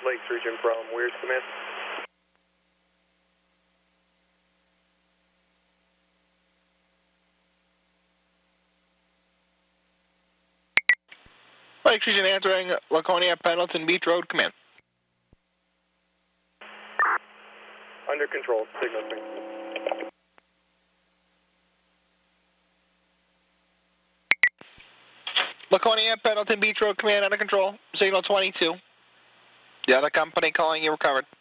Lakes region from Weirs Command. Lakes region answering Laconia, Pendleton Beach Road, command. Under control, signal sync. Laconia, Pendleton Beach Road, command, under control, signal 22. The other company calling you recovered.